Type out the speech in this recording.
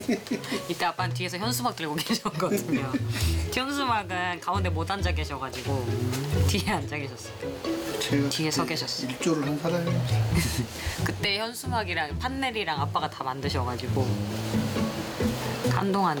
이때 아빠는 뒤에서 현수막 들고 계셨거든요. 현수막은 가운데 못 앉아 계셔가지고 뒤에 앉아 계셨어요. 제가 뒤에 서 그때 계셨어요. 일조를 한 사람이에요. 그때 현수막이랑 판넬이랑 아빠가 다 만드셔가지고 한동안